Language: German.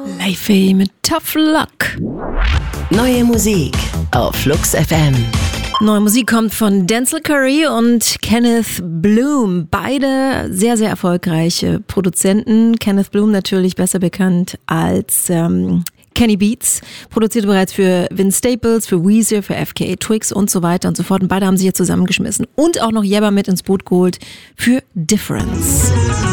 Leify mit Tough Luck. Neue Musik auf Flux FM. Neue Musik kommt von Denzel Curry und Kenneth Bloom. Beide sehr, sehr erfolgreiche Produzenten. Kenneth Bloom natürlich besser bekannt als Kenny Beats, produzierte bereits für Vince Staples, für Weezer, für FKA Twigs und so weiter und so fort. Und beide haben sich hier zusammengeschmissen und auch noch Yebba mit ins Boot geholt für Difference.